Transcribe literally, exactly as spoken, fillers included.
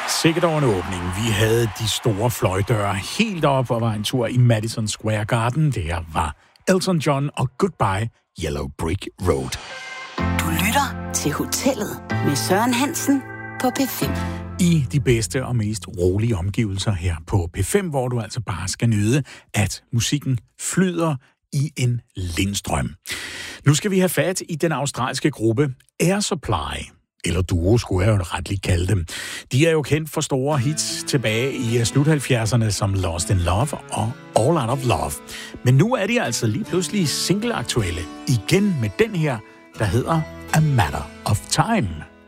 Sikkert over en åbning. Vi havde de store fløjdøre helt op og var en tur i Madison Square Garden. Det her var Elton John og Goodbye Yellow Brick Road. Du lytter til Hotellet med Søren Hansen på P fem. I de bedste og mest rolige omgivelser her på P fem, hvor du altså bare skal nyde, at musikken flyder i en lindstrøm. Nu skal vi have fat i den australske gruppe Air Supply. Eller duo, skulle jeg jo retligt kalde dem. De er jo kendt for store hits tilbage i slut halvfjerdserne som Lost in Love og All Out of Love. Men nu er de altså lige pludselig singleaktuelle. Igen med den her, der hedder A Matter of Time.